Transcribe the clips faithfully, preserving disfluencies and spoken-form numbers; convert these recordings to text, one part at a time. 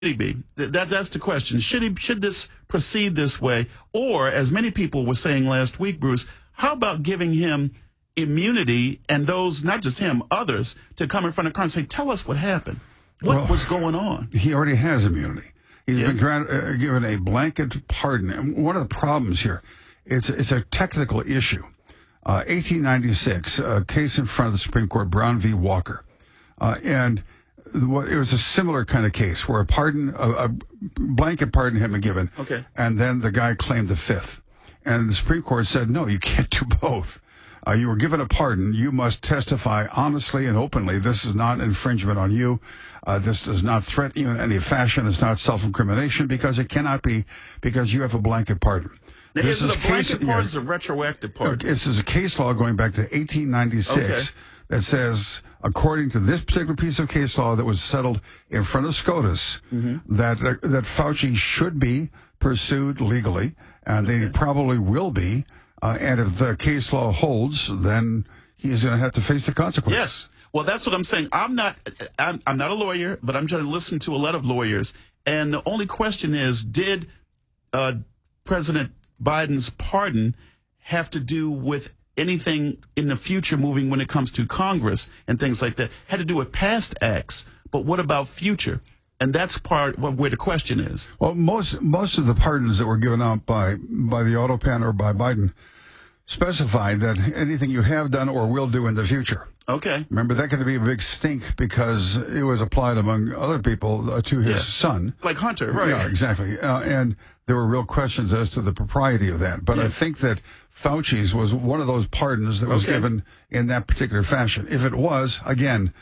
he be? That that's the question. Should he should this proceed this way, or as many people were saying last week, Bruce, how about giving him immunity and those, not just him, others, to come in front of Congress and say, tell us what happened, what well, was going on? He already has immunity. He's yeah. been grant, uh, given a blanket pardon. And one of the problems here, it's it's a technical issue. Uh, eighteen ninety-six, a case in front of the Supreme Court, Brown v. Walker, uh, and it was a similar kind of case where a pardon, a, a blanket pardon had been given, okay, and then the guy claimed the fifth. And the Supreme Court said, no, you can't do both. Uh, you were given a pardon. You must testify honestly and openly. This is not infringement on you. Uh, this does not threaten you in any fashion. It's not self-incrimination because it cannot be, because you have a blanket pardon. Now, this is it is a blanket case, pardon or a retroactive pardon? This is a case law going back to eighteen ninety-six. Okay. That says, according to this particular piece of case law that was settled in front of SCOTUS, mm-hmm. that uh, that Fauci should be pursued legally, and okay. they probably will be. Uh, and if the case law holds, then he is going to have to face the consequences. Yes. Well, that's what I'm saying. I'm not. I'm, I'm not a lawyer, but I'm trying to listen to a lot of lawyers. And the only question is, did uh, President Biden's pardon have to do with anything in the future moving when it comes to Congress and things like that? Had to do with past acts, but what about future? And that's part of where the question is. Well, most most of the pardons that were given out by by the Autopan or by Biden specified that anything you have done or will do in the future. Okay. Remember, that could be a big stink because it was applied among other people uh, to his yeah. son. Like Hunter, right. Yeah, exactly. Uh, and there were real questions as to the propriety of that. But yeah. I think that Fauci's was one of those pardons that was okay. given in that particular fashion. If it was, again,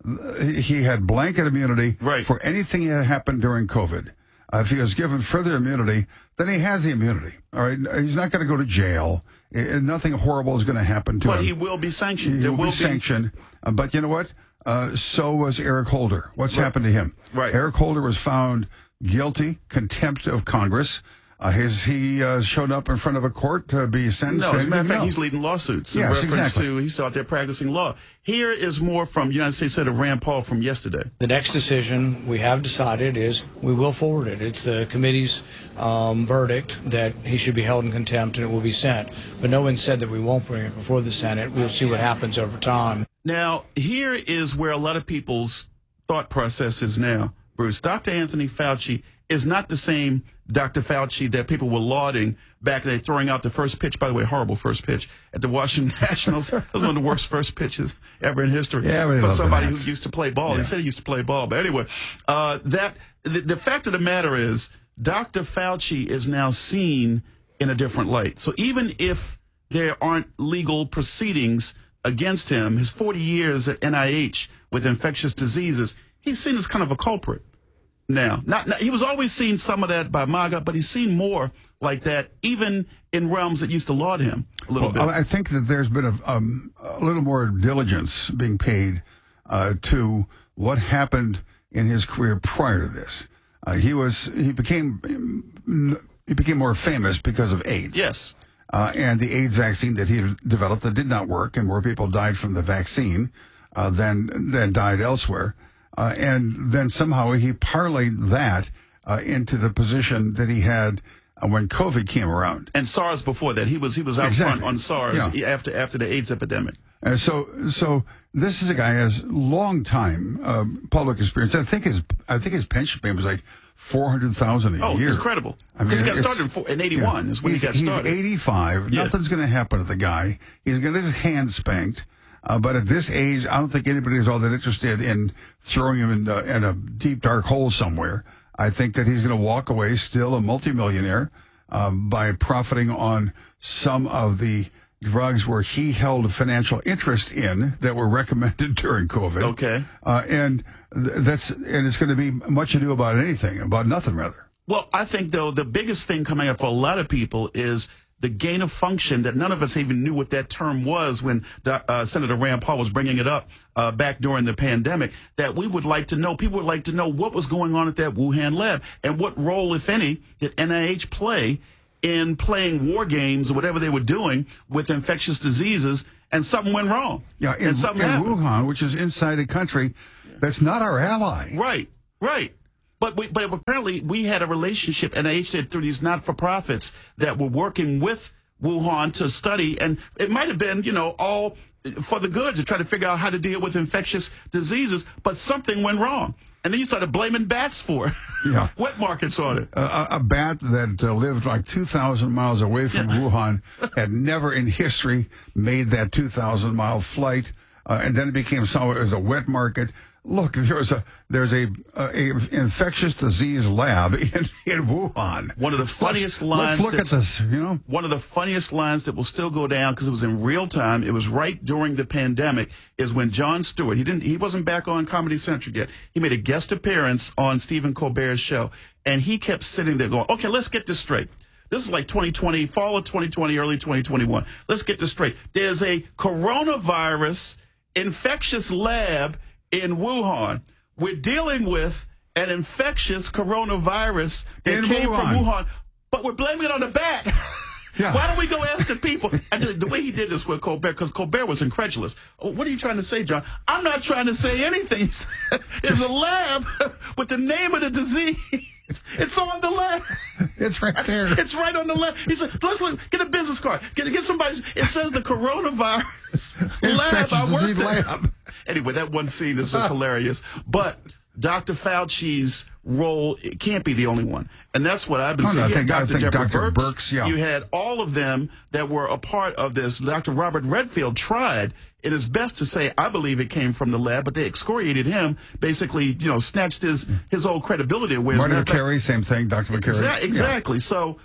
he had blanket immunity right. for anything that happened during COVID. Uh, if he was given further immunity, then he has the immunity. All right, he's not going to go to jail. Uh, nothing horrible is going to happen to but him. But he will be sanctioned. He there will, will be, be sanctioned. Uh, but you know what? Uh, so was Eric Holder. What's right. happened to him? Right. Eric Holder was found guilty, contempt of Congress. Uh, has he uh, showed up in front of a court to be sentenced? No, as a matter of fact, no. he's leading lawsuits in yes, reference exactly. to he's out there practicing law. Here is more from United States Senator Rand Paul from yesterday. The next decision we have decided is we will forward it. It's the committee's um, verdict that he should be held in contempt and it will be sent. But no one said that we won't bring it before the Senate. We'll see what happens over time. Now, here is where a lot of people's thought process is now, Bruce. Doctor Anthony Fauci is not the same Doctor Fauci that people were lauding back then, throwing out the first pitch, by the way, horrible first pitch, at the Washington Nationals. That was one of the worst first pitches ever in history yeah, for somebody who used to play ball. Yeah. He said he used to play ball. But anyway, uh, that the, the fact of the matter is Doctor Fauci is now seen in a different light. So even if there aren't legal proceedings against him, his forty years at N I H with infectious diseases, he's seen as kind of a culprit. Now, not, not he was always seen some of that by MAGA, but he's seen more like that, even in realms that used to laud him a little well, bit. I think that there's been a, um, a little more diligence being paid uh, to what happened in his career prior to this. Uh, he was he became he became more famous because of AIDS. Yes, uh, and the AIDS vaccine that he had developed that did not work, and more people died from the vaccine uh, than than died elsewhere. Uh, and then somehow he parlayed that uh, into the position that he had uh, when COVID came around. And SARS before that. He was he was out exactly. front on SARS yeah. after after the AIDS epidemic. And so so this is a guy who has long time uh, public experience. I think his I think his pension payment was like four hundred thousand a oh, year. Oh, incredible! I mean, because he got started in, four, in eighty-one. Yeah. Is when he's, he got started. He's eighty-five. Yeah. Nothing's going to happen to the guy. He's going to get his hand spanked. Uh, but at this age, I don't think anybody is all that interested in throwing him in, uh, in a deep, dark hole somewhere. I think that he's going to walk away still a multimillionaire um, by profiting on some of the drugs where he held a financial interest in that were recommended during COVID. Okay. Uh, and th- that's and it's going to be much ado about anything, about nothing, rather. Well, I think, though, the biggest thing coming up for a lot of people is the gain of function that none of us even knew what that term was when uh, Senator Rand Paul was bringing it up uh, back during the pandemic, that we would like to know, people would like to know what was going on at that Wuhan lab and what role, if any, did N I H play in playing war games or whatever they were doing with infectious diseases, and something went wrong. Yeah, in, and something in happened. Wuhan, which is inside a country that's not our ally. Right, right. But we, but apparently we had a relationship, and N I H did through these not-for-profits that were working with Wuhan to study, and it might have been, you know, all for the good to try to figure out how to deal with infectious diseases, but something went wrong. And then you started blaming bats for it. Yeah. Wet markets on it. Uh, a, a bat that uh, lived like two thousand miles away from yeah. Wuhan had never in history made that two thousand mile flight. Uh, and then it became somewhat as a wet market. Look, there's a there's a, a, a infectious disease lab in, in Wuhan. One of the funniest let's, lines. Let's look at this. You know, one of the funniest lines that will still go down because it was in real time. It was right during the pandemic. Is when Jon Stewart. He didn't. He wasn't back on Comedy Central yet. He made a guest appearance on Stephen Colbert's show, and he kept sitting there going, "Okay, let's get this straight. This is like twenty twenty, fall of twenty twenty, early twenty twenty-one. Let's get this straight. There's a coronavirus infectious lab in Wuhan. We're dealing with an infectious coronavirus that in came Wuhan. from Wuhan, but we're blaming it on the bat." Yeah. Why don't we go ask the people? And the way he did this with Colbert, because Colbert was incredulous. Oh, what are you trying to say, John? I'm not trying to say anything. There's a lab with the name of the disease. It's on the lab. It's right there. It's right on the lab. He said, let's look, get a business card. Get, get somebody. It says the coronavirus lab. I work lab. Anyway, that one scene is just hilarious. But Doctor Fauci's role, it can't be the only one. And that's what I've been oh, saying. No, I yeah, think, Doctor I think Deborah Doctor Birx, Birx, yeah. You had all of them that were a part of this. Doctor Robert Redfield tried in his best to say, I believe it came from the lab, but they excoriated him, basically, you know, snatched his, his whole credibility away. Martin McCary, same thing, Doctor McCary. Exa exactly. Yeah. So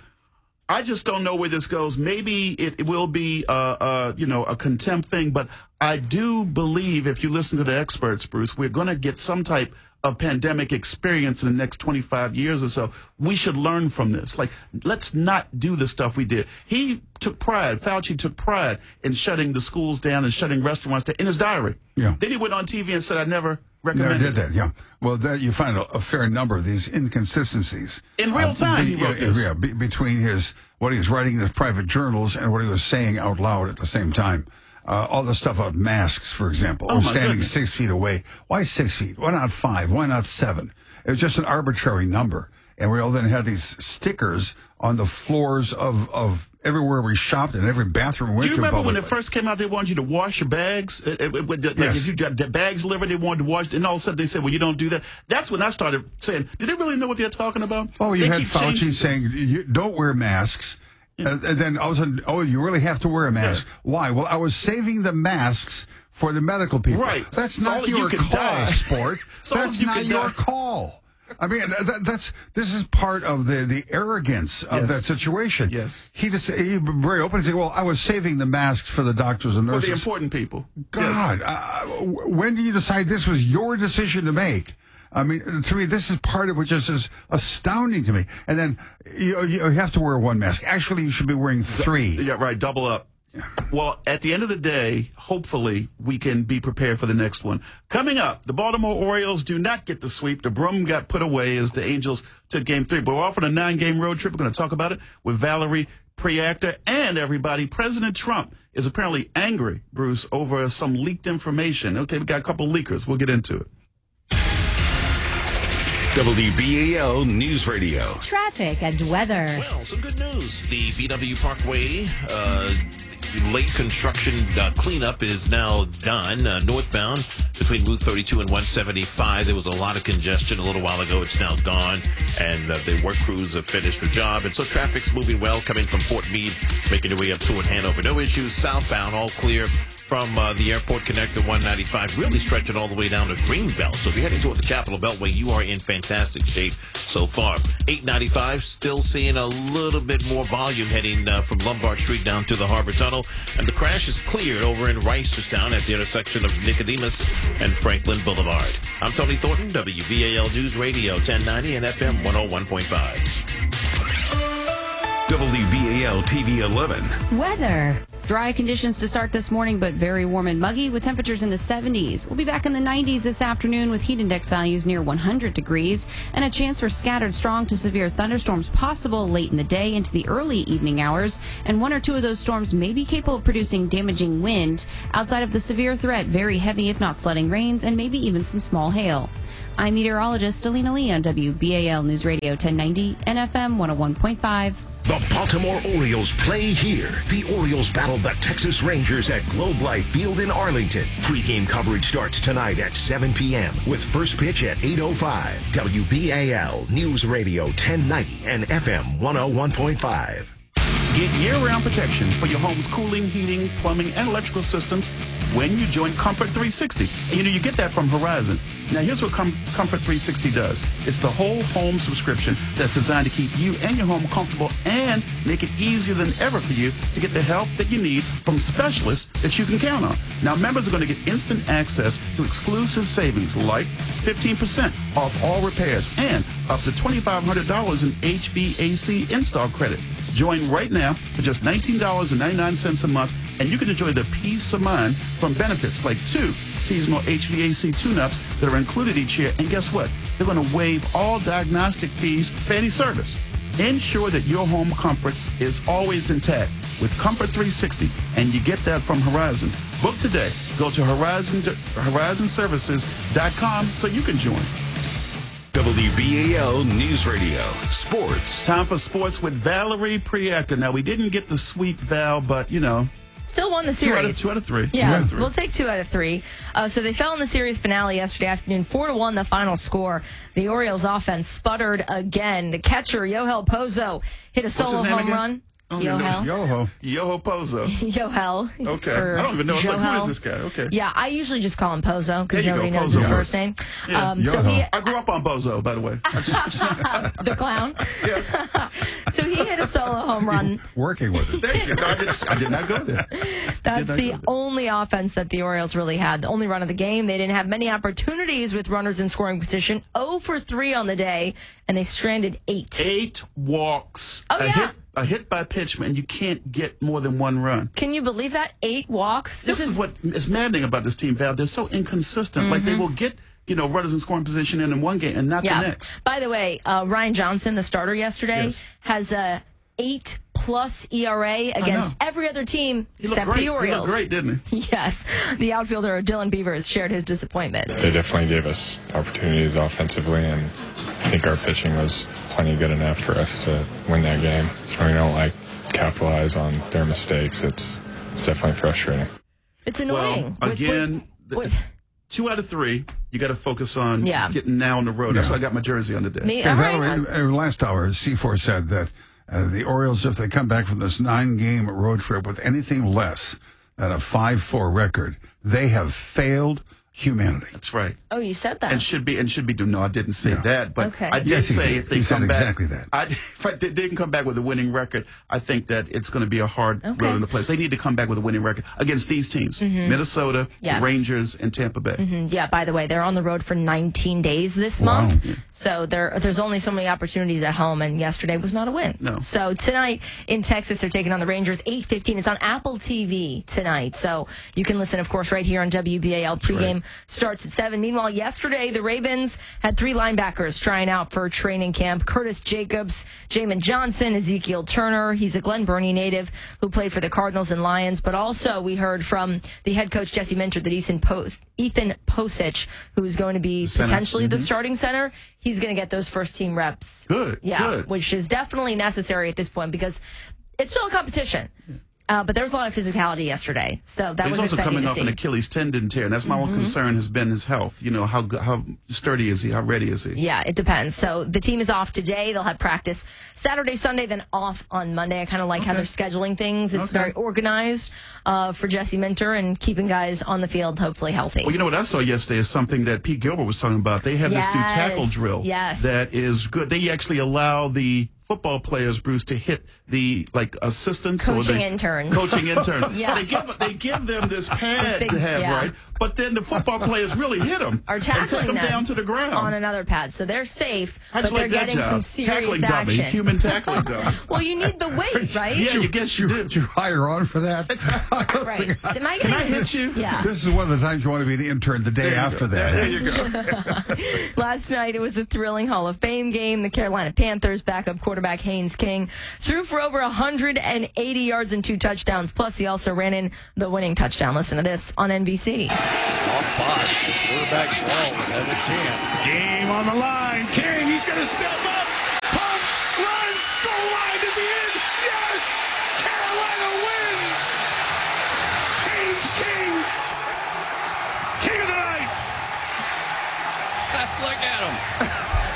I just don't know where this goes. Maybe it, it will be, uh, uh, you know, a contempt thing, but I do believe if you listen to the experts, Bruce, we're going to get some type of pandemic experience in the next twenty-five years or so. We should learn from this. Like, let's not do the stuff we did. He took pride, Fauci took pride in shutting the schools down and shutting restaurants down in his diary. Yeah. Then he went on T V and said, I never recommended Never did that, yeah. Well, that, you find a, a fair number of these inconsistencies. In real time, uh, be, he wrote yeah, this. Yeah, be, between his, what he was writing in his private journals and what he was saying out loud at the same time. Uh, all the stuff about masks, for example, oh, or standing goodness. six feet away. Why six feet? Why not five? Why not seven? It was just an arbitrary number. And we all then had these stickers on the floors of, of everywhere we shopped and every bathroom we went to. Do you remember publicly. when it first came out, they wanted you to wash your bags? It, it, it, like yes. If you got the bags delivered, they wanted to wash, and all of a sudden they said, well, you don't do that. That's when I started saying, do they really know what they're talking about? Oh, you they had Fauci saying, you don't wear masks. And, and then all of a sudden, oh, you really have to wear a mask. Yeah. Why? Well, I was saving the masks for the medical people. Right. That's so not your you call, die. sport. so That's you not your die. call. I mean, that, that's this is part of the, the arrogance of yes. that situation. Yes. He just he very open to say, well, I was saving the masks for the doctors and nurses. For the important people. God, yes. uh, when do you decide this was your decision to make? I mean, to me, this is part of which is, is astounding to me. And then you, you have to wear one mask. Actually, you should be wearing three. Yeah, right. Double up. Well, at the end of the day, hopefully we can be prepared for the next one. Coming up, the Baltimore Orioles do not get the sweep. The broom got put away as the Angels took game three. But we're off on a nine-game road trip. We're going to talk about it with Valerie Priacta and everybody. President Trump is apparently angry, Bruce, over some leaked information. Okay, we got a couple leakers. We'll get into it. W B A L News Radio. Traffic and weather. Well, some good news. The B W Parkway uh, late construction uh, cleanup is now done. Uh, northbound between Route thirty-two and one seventy-five, there was a lot of congestion a little while ago. It's now gone, and uh, the work crews have finished their job. And so traffic's moving well, coming from Fort Meade, making their way up toward Hanover. No issues. Southbound, all clear. From uh, the airport connector one ninety-five, really stretching all the way down to Greenbelt. So if you're heading toward the Capitol Beltway, you are in fantastic shape so far. eight ninety-five, still seeing a little bit more volume heading uh, from Lombard Street down to the Harbor Tunnel. And the crash is cleared over in Reisterstown at the intersection of Nicodemus and Franklin Boulevard. I'm Tony Thornton, W B A L News Radio, ten ninety and F M one oh one point five. W B A L T V eleven. Weather. Dry conditions to start this morning, but very warm and muggy with temperatures in the seventies. We'll be back in the nineties this afternoon with heat index values near one hundred degrees and a chance for scattered strong to severe thunderstorms possible late in the day into the early evening hours. And one or two of those storms may be capable of producing damaging wind. Outside of the severe threat, very heavy if not flooding rains and maybe even some small hail. I'm meteorologist Alina Lee on W B A L News Radio ten ninety and F M one oh one point five. The Baltimore Orioles play here. The Orioles battle the Texas Rangers at Globe Life Field in Arlington. Pre-game coverage starts tonight at seven p.m. with first pitch at eight oh five. W B A L News Radio ten ninety and F M one oh one point five. Get year-round protection for your home's cooling, heating, plumbing, and electrical systems when you join Comfort three sixty. And you know, you get that from Horizon. Now, here's what Com- Comfort three sixty does. It's the whole home subscription that's designed to keep you and your home comfortable and make it easier than ever for you to get the help that you need from specialists that you can count on. Now, members are going to get instant access to exclusive savings like fifteen percent off all repairs and up to twenty-five hundred dollars in H V A C install credit. Join right now for just nineteen dollars and ninety-nine cents a month, and you can enjoy the peace of mind from benefits like two seasonal H V A C tune-ups that are included each year. And guess what? They're going to waive all diagnostic fees for any service. Ensure that your home comfort is always intact with Comfort three sixty, and you get that from Horizon. Book today. Go to Horizon, horizon services dot com so you can join. W B A L News Radio Sports. Time for sports with Valerie Prieta. Now, we didn't get the sweep, Val, but, you know. Still won the Two out of, series. two out of three. Yeah, two out of three. We'll take two out of three. Uh, so they fell in the series finale yesterday afternoon, four to one. The final score. The Orioles' offense sputtered again. The catcher Yohel Pozo hit a What's solo his name home again? run. I don't even know. Yohel. Yoho. Yoho Pozo. Yohel. Okay. Or I don't even know. Like, who Johel. is this guy? Okay. Yeah, I usually just call him Pozo There because you go, nobody knows Pozo his works. first name. Yeah. Um, so Yoho. he, I grew up on Bozo, by the way. I just- the clown. yes. So he hit a solo home run. Working with it. Thank you. No, I, did, I did not go there. That's not the go there. only offense that the Orioles really had. The only run of the game. They didn't have many opportunities with runners in scoring position. oh for three on the day, and they stranded eight. Eight walks. Oh, a yeah. hit, a hit by pitchman. You can't get more than one run. Can you believe that? Eight walks? This, is, what is maddening about this team, Val. They're so inconsistent. Like, they will get, you know, runners in scoring position in one game and not Yeah. the next. By the way, uh, Ryan Johnson, the starter yesterday, Yes. has a eight plus E R A against know. every other team He looked except great. the Orioles. He looked great, didn't he? Yes. The outfielder Dylan Beavers shared his disappointment. They definitely gave us opportunities offensively, and I think our pitching was plenty good enough for us to win that game. So we don't like capitalize on their mistakes. It's it's definitely frustrating. It's annoying. Well, With- again, with- with- the, two out of three. You got to focus on Yeah. getting now on the road. That's why I got my jersey on today. me, Hey, all right, Valerie, uh, last hour, C four said that uh, the Orioles, if they come back from this nine-game road trip with anything less than a five four record, they have failed humanity. That's right. oh, you said that. And should be and should be doing. No, I didn't say that, but Okay. I did Yes, he say did. if they He said come back, exactly that. I, if I, they didn't come back with a winning record, I think that it's going to be a hard Okay. road to play. They need to come back with a winning record against these teams: Minnesota, Yes. Rangers, and Tampa Bay. Mm, Yeah, by the way, they're on the road for nineteen days this Wow. month. So there, there's only so many opportunities at home, and yesterday was not a win. No. So tonight in Texas, they're taking on the Rangers, eight fifteen. It's on Apple T V tonight. So you can listen, of course, right here on W B A L. Pregame right. starts at seven. Meanwhile, yesterday, the Ravens had three linebackers trying out for training camp. Curtis Jacobs, Jamin Johnson, Ezekiel Turner. He's a Glen Burnie native who played for the Cardinals and Lions. But also, we heard from the head coach, Jesse Minter, that Ethan, Post, Ethan Posich, who's going to be Center. potentially the starting center, he's going to get those first team reps. Good, Yeah, good. which is definitely necessary at this point because it's still a competition. Uh, but there was a lot of physicality yesterday, so that He's was also exciting coming to off see. an Achilles tendon tear, and that's my one concern has been his health. You know, how go- how sturdy is he? How ready is he? Yeah, it depends. So the team is off today. They'll have practice Saturday, Sunday, then off on Monday. I kind of like how Okay. they're scheduling things. It's Okay. very organized uh, for Jesse Minter and keeping guys on the field, hopefully healthy. Well, you know what I saw yesterday is something that Pete Gilbert was talking about. They have this new Yes, tackle drill yes. that is good. They actually allow the football players, Bruce, to hit the like assistants or Coaching the interns. coaching interns. Yeah. They give they give them this pad Big- to have, yeah. right? But then the football players really hit them Are and take tackling them them down to the ground. on another pad, so they're safe, How'd but you they're like that getting job? some serious tackling action. dummy, human tackling dummy. Well, you need the weight, right? Yeah, you guess you Did do. you hire on for that? Right. Am I Can gonna I hit you? Yeah. This is one of the times you want to be the intern the day There you after go. that. There you go. Last night, it was a thrilling Hall of Fame game. The Carolina Panthers backup quarterback Haynes King threw for over one hundred eighty yards and two touchdowns. Plus, he also ran in the winning touchdown. Listen to this on N B C. Soft box. Quarterback draw would have a chance. Game on the line. King, he's going to step up. Pumps, runs, goal line. Is he in? Yes! Carolina wins! Haynes King. King of the night. Look at him.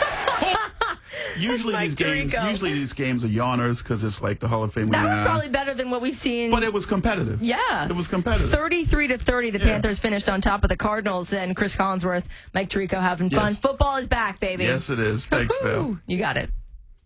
Usually these games, Tirico. usually these games are yawners because it's like the Hall of Fame. That was winner. probably better than what we've seen. But it was competitive. Yeah. It was competitive. thirty-three to thirty, the Yeah. Panthers finished on top of the Cardinals, and Chris Collinsworth, Mike Tirico having fun. Yes. Football is back, baby. Yes, it is. Thanks, Phil. You got it.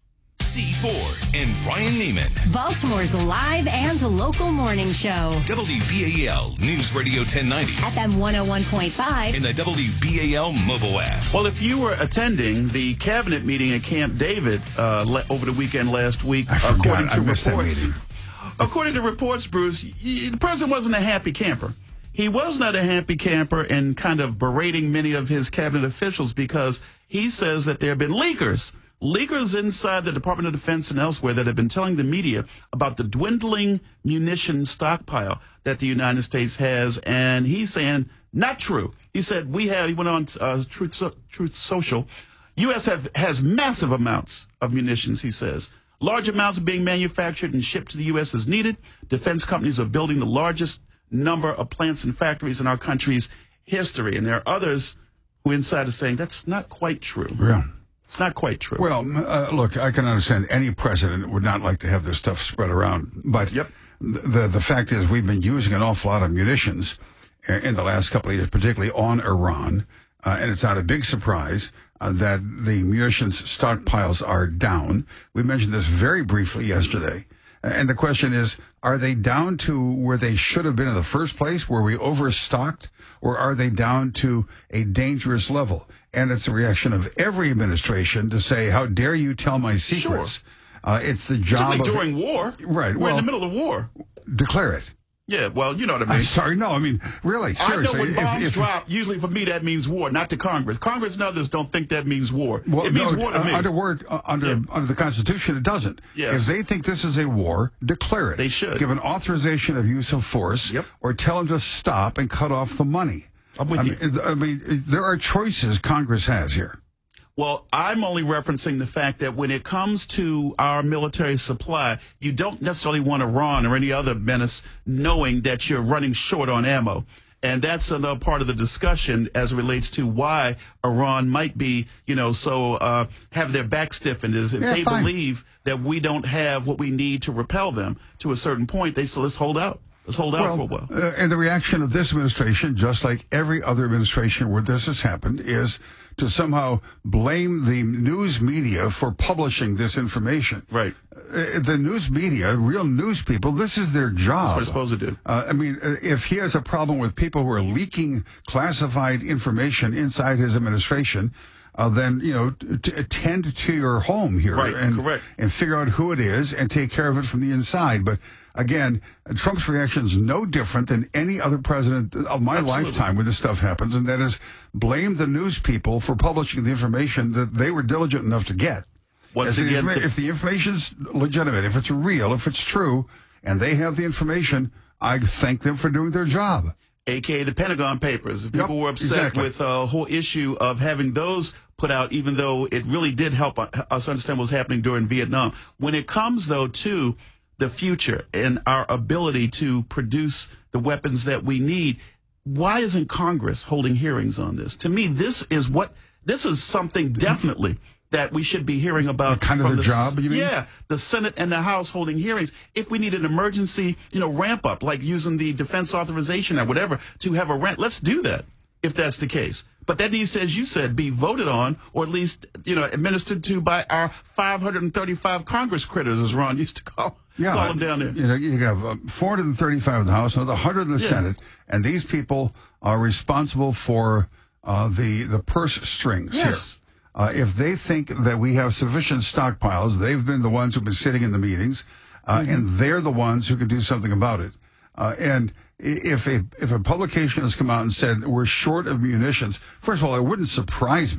C four and Brian Neiman. Baltimore's live and local morning show. W B A L News Radio ten ninety. F M one oh one point five. In the W B A L mobile app. Well, if you were attending the cabinet meeting at Camp David uh, le- over the weekend last week, I forgot. according to I missed that reports, meeting. according to reports, Bruce, y- the president wasn't a happy camper. He was not a happy camper and kind of berating many of his cabinet officials because he says that there have been leakers. Leakers inside the Department of Defense and elsewhere that have been telling the media about the dwindling munition stockpile that the United States has, and he's saying not true. He said we have. He went on uh, Truth so- Truth Social. U S have has massive amounts of munitions. He says large amounts are being manufactured and shipped to the U S as needed. Defense companies are building the largest number of plants and factories in our country's history, and there are others who inside are saying that's not quite true. Yeah. It's not quite true. Well, uh, look, I can understand any president would not like to have this stuff spread around. But Yep. the the fact is we've been using an awful lot of munitions in the last couple of years, particularly on Iran. Uh, and it's not a big surprise uh, that the munitions stockpiles are down. We mentioned this very briefly yesterday. And the question is, are they down to where they should have been in the first place, where we overstocked, or are they down to a dangerous level? And it's the reaction of every administration to say, how dare you tell my secrets? Sure. Uh, it's the job Particularly of... during war. Right. We're well, in the middle of war. Declare it. Yeah, well, you know what I mean. I'm sorry. No, I mean, really, seriously. I know when if- bombs if- drop, usually for me that means war, not to Congress. Congress and others don't think that means war. Well, it means no, war to uh, me. Under, word, uh, under, Yeah. under the Constitution, it doesn't. Yes. If they think this is a war, declare it. They should. Give an authorization of use of force, Yep. or tell them to stop and cut off the money. I'm with I you. Mean, I mean, there are choices Congress has here. Well, I'm only referencing the fact that when it comes to our military supply, you don't necessarily want Iran or any other menace knowing that you're running short on ammo. And that's another part of the discussion as it relates to why Iran might be, you know, so uh, have their back stiffened is if Yeah, they fine. believe that we don't have what we need to repel them to a certain point. They say, let's hold out. Let's hold out for a while. Uh, and the reaction of this administration, just like every other administration where this has happened, is to somehow blame the news media for publishing this information. Right. Uh, the news media, real news people, this is their job. That's what it's supposed to do. Uh, I mean, uh, if he has a problem with people who are leaking classified information inside his administration, uh, then, you know, t- attend to your home here. Right, and, correct. and figure out who it is and take care of it from the inside. But again, Trump's reaction is no different than any other president of my Absolutely. lifetime when this stuff happens, and that is blame the news people for publishing the information that they were diligent enough to get. Once As the again, informa- the- if the information's legitimate, if it's real, if it's true, and they have the information, I thank them for doing their job. A K A the Pentagon Papers. Yep, People were upset exactly. with the whole issue of having those put out, even though it really did help us understand what was happening during Vietnam. When it comes, though, to the future and our ability to produce the weapons that we need, why isn't Congress holding hearings on this? To me, this is what this is something definitely that we should be hearing about. Kind of from their the, job, you mean? Yeah, the Senate and the House holding hearings. If we need an emergency, you know, ramp up, like using the Defense Authorization or whatever, to have a rent, let's do that if that's the case. But that needs to, as you said, be voted on, or at least, you know, administered to by our five hundred thirty-five Congress critters, as Ron used to call, Yeah, call them down there. You know, you have uh, four hundred thirty-five in the House, another one hundred in the Yeah. Senate, and these people are responsible for uh, the the purse strings Yes. here. Uh, if they think that we have sufficient stockpiles, they've been the ones who've been sitting in the meetings, uh, Mm-hmm. and they're the ones who can do something about it. Uh, and i- if a if a publication has come out and said we're short of munitions, first of all, it wouldn't surprise me.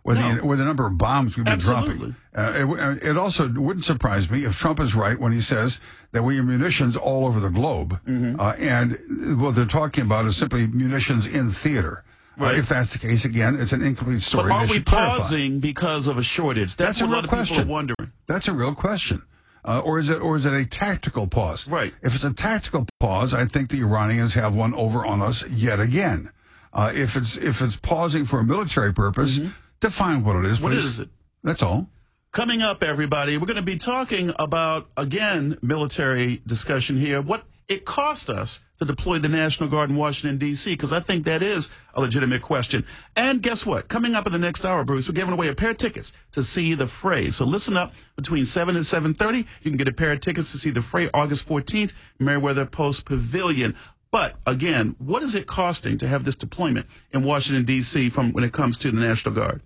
with, No. the, with the number of bombs we've been Absolutely. dropping. Uh, it, it also wouldn't surprise me if Trump is right when he says that we have munitions all over the globe. Mm-hmm. Uh, and what they're talking about is simply munitions in theater. Right. Uh, if that's the case, again, it's an incomplete story. But are They we should clarify. pausing because of a shortage? That's, That's a what a real lot of people question. are wondering. That's a real question. Uh, or is it or is it a tactical pause? Right. If it's a tactical pause, I think the Iranians have one over on us yet again. Uh, if it's if it's pausing for a military purpose, define what it is. What please. is it? That's all. Coming up, everybody, we're going to be talking about, again, military discussion here. What it cost us to deploy the National Guard in Washington, D C, because I think that is a legitimate question. And guess what? Coming up in the next hour, Bruce, we're giving away a pair of tickets to see the Fray. So listen up. Between seven and seven thirty, you can get a pair of tickets to see the Fray August fourteenth, Meriwether Post Pavilion. But, again, what is it costing to have this deployment in Washington, D C from when it comes to the National Guard?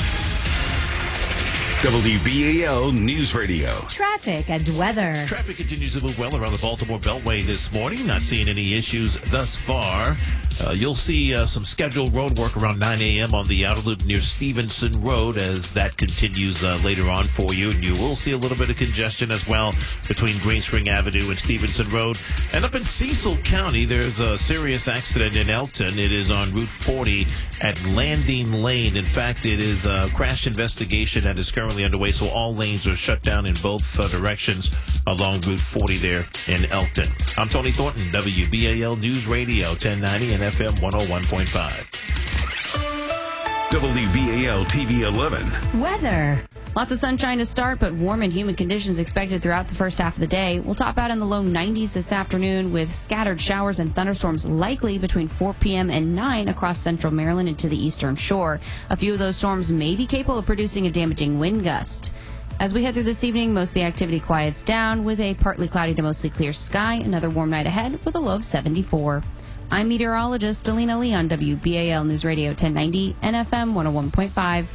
W B A L News Radio. Traffic and weather. Traffic continues to move well around the Baltimore Beltway this morning. Not seeing any issues thus far. Uh, you'll see uh, some scheduled road work around nine a.m. on the outer loop near Stevenson Road as that continues uh, later on for you. And you will see a little bit of congestion as well between Greenspring Avenue and Stevenson Road. And up in Cecil County, there's a serious accident in Elton. It is on Route forty at Landing Lane. In fact, it is a crash investigation that is currently underway, so all lanes are shut down in both uh, directions along Route forty there in Elton. I'm Tony Thornton, W B A L News Radio, ten ninety and F M one oh one point five. W B A L T V eleven. Weather. Lots of sunshine to start, but warm and humid conditions expected throughout the first half of the day. We'll top out in the low nineties this afternoon with scattered showers and thunderstorms likely between four p.m. and nine across central Maryland and to the eastern shore. A few of those storms may be capable of producing a damaging wind gust. As we head through this evening, most of the activity quiets down with a partly cloudy to mostly clear sky. Another warm night ahead with a low of seventy-four. I'm meteorologist Alina Lee on W B A L News Radio ten ninety and F M one oh one point five.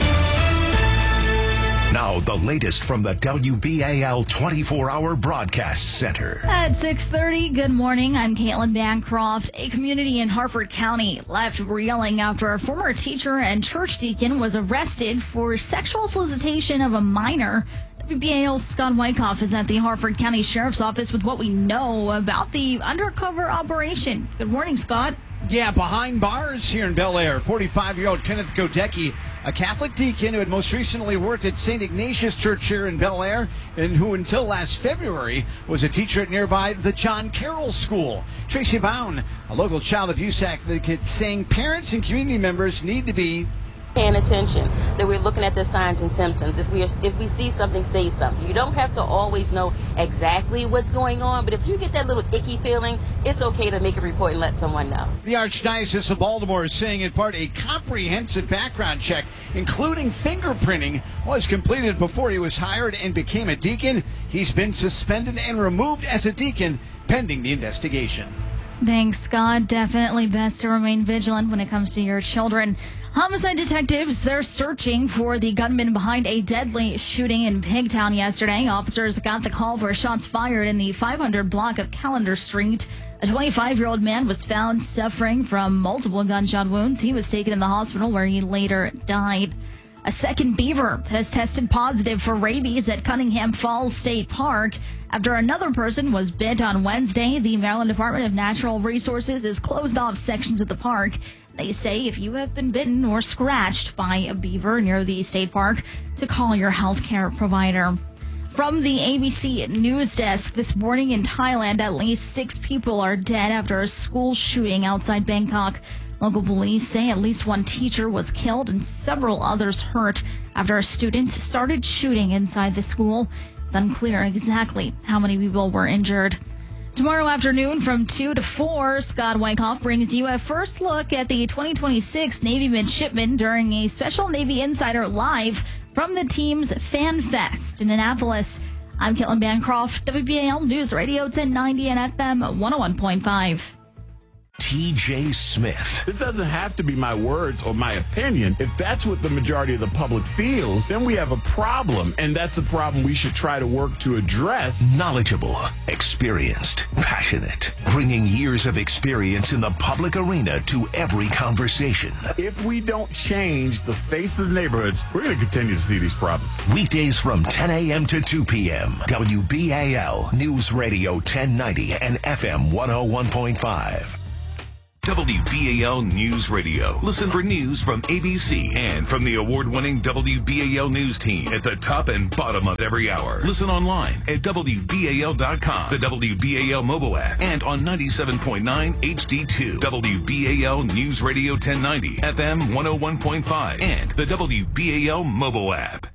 Now, the latest from the W B A L twenty-four hour Broadcast Center. At six thirty, good morning. I'm Caitlin Bancroft. A community in Harford County left reeling after a former teacher and church deacon was arrested for sexual solicitation of a minor. W B A L's Scott Wyckoff is at the Harford County Sheriff's Office with what we know about the undercover operation. Good morning, Scott. Yeah, behind bars here in Bel Air, forty-five-year-old Kenneth Godecki, a Catholic deacon who had most recently worked at Saint Ignatius Church here in Bel Air, and who until last February was a teacher at nearby the John Carroll School. Tracy Bowen, a local child abuse advocate, saying parents and community members need to be paying attention, that we're looking at the signs and symptoms. If we are, if we see something, say something. You don't have to always know exactly what's going on, but if you get that little icky feeling, it's okay to make a report and let someone know. The Archdiocese of Baltimore is saying in part a comprehensive background check, including fingerprinting, was completed before he was hired and became a deacon. He's been suspended and removed as a deacon pending the investigation. Thanks, Scott. Definitely best to remain vigilant when it comes to your children. Homicide detectives, they're searching for the gunman behind a deadly shooting in Pigtown yesterday. Officers got the call for shots fired in the five hundred block of Callender Street. A twenty-five-year-old man was found suffering from multiple gunshot wounds. He was taken in the hospital where he later died. A second beaver has tested positive for rabies at Cunningham Falls State Park after another person was bit on Wednesday. The Maryland Department of Natural Resources has closed off sections of the park. They say if you have been bitten or scratched by a beaver near the state park, to call your healthcare provider. From the A B C News Desk this morning in Thailand, at least six people are dead after a school shooting outside Bangkok. Local police say at least one teacher was killed and several others hurt after a student started shooting inside the school. It's unclear exactly how many people were injured. Tomorrow afternoon from two to four, Scott Wyckoff brings you a first look at the twenty twenty-six Navy Midshipmen during a special Navy Insider Live from the team's Fan Fest in Annapolis. I'm Caitlin Bancroft, W B A L News Radio ten ninety and F M one oh one point five. T J Smith. This doesn't have to be my words or my opinion. If that's what the majority of the public feels, then we have a problem, and that's a problem we should try to work to address. Knowledgeable, experienced, passionate, bringing years of experience in the public arena to every conversation. If we don't change the face of the neighborhoods, we're going to continue to see these problems. Weekdays from ten a.m. to two p.m. W B A L News Radio ten ninety and F M one oh one point five. W B A L News Radio. Listen for news from A B C and from the award-winning W B A L News team at the top and bottom of every hour. Listen online at W B A L dot com, the W B A L mobile app, and on ninety-seven point nine H D two. W B A L News Radio ten ninety, F M one oh one point five, and the W B A L mobile app.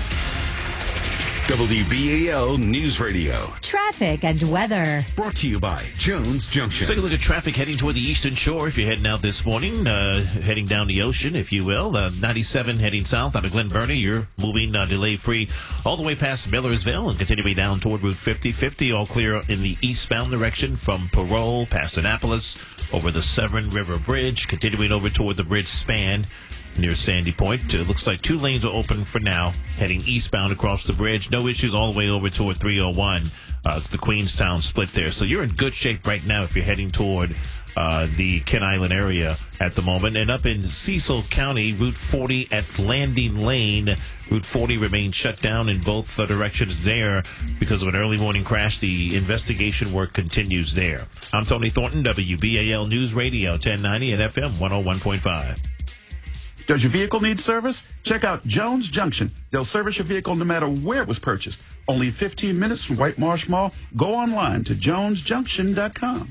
W B A L News Radio. Traffic and weather. Brought to you by Jones Junction. Let's take a look at traffic heading toward the eastern shore if you're heading out this morning, uh, heading down the ocean, if you will. Uh, ninety-seven heading south out of Glen Burnie. You're moving uh, delay-free all the way past Millersville and continuing down toward Route fifty. fifty all clear in the eastbound direction from Parole past Annapolis over the Severn River Bridge, continuing over toward the bridge span near Sandy Point. It looks like two lanes are open for now, heading eastbound across the bridge. No issues all the way over toward three oh one, uh, the Queenstown split there. So you're in good shape right now if you're heading toward uh, the Kent Island area at the moment. And up in Cecil County, Route forty at Landing Lane. Route forty remains shut down in both uh, directions there because of an early morning crash. The investigation work continues there. I'm Tony Thornton, W B A L News Radio ten ninety and F M one oh one point five. Does your vehicle need service? Check out Jones Junction. They'll service your vehicle no matter where it was purchased. Only fifteen minutes from White Marsh Mall. Go online to jones junction dot com.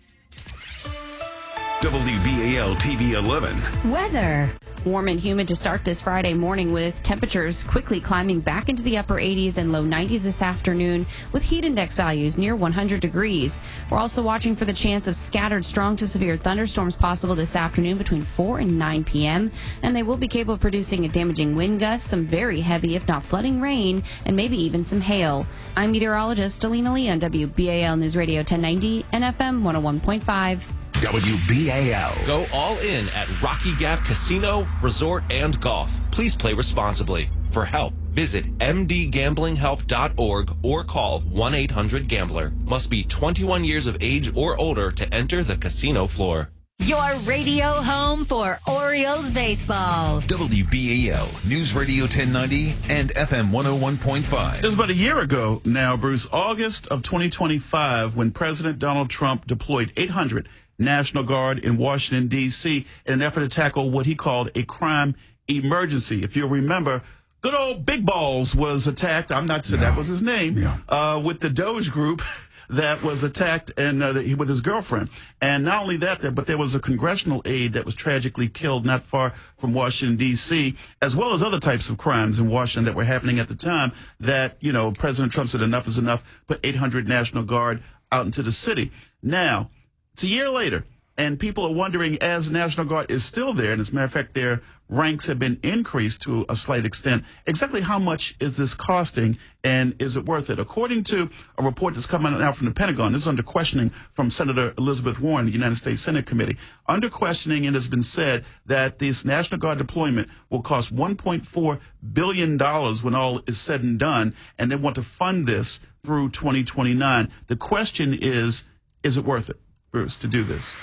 W B A L T V eleven. Weather. Warm and humid to start this Friday morning with temperatures quickly climbing back into the upper eighties and low nineties this afternoon with heat index values near one hundred degrees. We're also watching for the chance of scattered strong to severe thunderstorms possible this afternoon between four and nine p.m. And they will be capable of producing a damaging wind gusts, some very heavy if not flooding rain, and maybe even some hail. I'm meteorologist Alina Lee on W B A L News Radio ten ninety and F M one oh one point five. W B A L. Go all in at Rocky Gap Casino, Resort, and Golf. Please play responsibly. For help, visit m d gambling help dot org or call one eight hundred gambler. Must be twenty-one years of age or older to enter the casino floor. Your radio home for Orioles baseball. W B A L News Radio ten ninety and F M one oh one point five. It was about a year ago now, Bruce, August of twenty twenty-five, when President Donald Trump deployed eight hundred National Guard in Washington, D C in an effort to tackle what he called a crime emergency. If you'll remember, good old Big Balls was attacked. I'm not saying yeah. that was his name. Yeah. Uh, with the Doge group that was attacked and uh, with his girlfriend. And not only that, but there was a congressional aide that was tragically killed not far from Washington, D C, as well as other types of crimes in Washington that were happening at the time that, you know, President Trump said enough is enough, put eight hundred National Guard out into the city. Now, it's a year later, and people are wondering, as the National Guard is still there, and as a matter of fact, their ranks have been increased to a slight extent, exactly how much is this costing, and is it worth it? According to a report that's coming out from the Pentagon, this is under questioning from Senator Elizabeth Warren, the United States Senate Committee. Under questioning, it has been said that this National Guard deployment will cost one point four billion dollars when all is said and done, and they want to fund this through twenty twenty-nine. The question is, is it worth it, Bruce, to do this?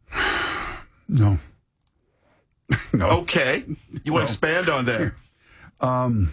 No. No. Okay. You want to expand on that? Um,